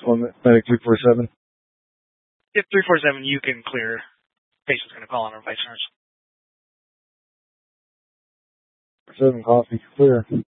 Medic 347. If 347, you can clear. Patient's going to call on our vice nurse. 7 coffee, clear.